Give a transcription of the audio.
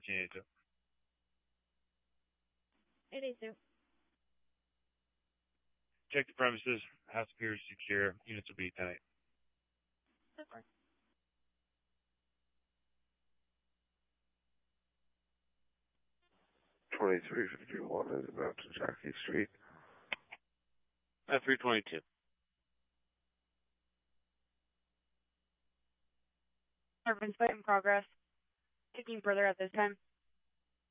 1482. 882. Check the premises. House appears secure. Units will be 10-8. That's fine. 2351 is about to Jackie Street. 322. Urban site in progress. Taking further at this time.